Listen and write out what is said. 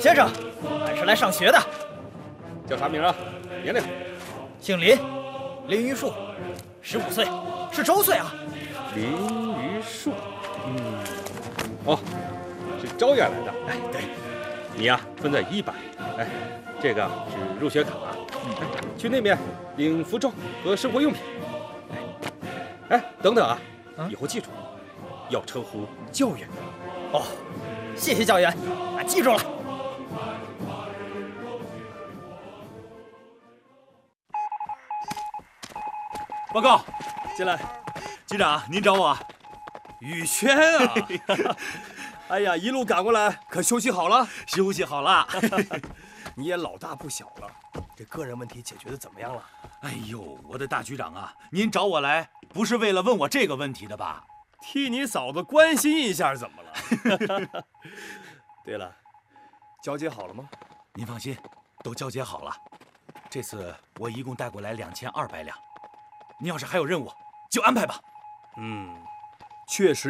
先生，俺是来上学的。 叫啥名啊？年龄？ 姓林，林榆树，15岁，是周岁啊。 林榆树，哦，是招远来的。 哎，对， 你呀分在1班。哎，这个是入学卡，去那边领服装和生活用品。哎，等等啊，以后记住，要称呼教员。 哦，谢谢教员，俺记住了。 报告，进来。局长，您找我？ 宇轩啊！哎呀，一路赶过来，可休息好了？ 休息好了。 你也老大不小了，这个人问题解决的怎么样了？ 哎呦，我的大局长啊，您找我来不是为了问我这个问题的吧？ 替你嫂子关心一下，怎么了？对了，交接好了吗？ 您放心，都交接好了。这次我一共带过来2200辆，您要是还有任务，就安排吧。 确实。